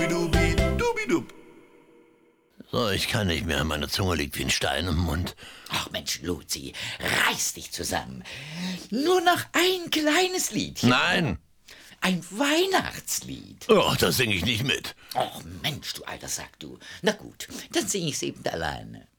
dubidubi, dubidub. So, ich kann nicht mehr. Meine Zunge liegt wie ein Stein im Mund. Ach Mensch, Luzi, reiß dich zusammen. Nur noch ein kleines Liedchen. Nein! Ein Weihnachtslied. Oh, da singe ich nicht mit. Och Mensch, du alter Sack, du. Na gut, dann sing ich's eben alleine.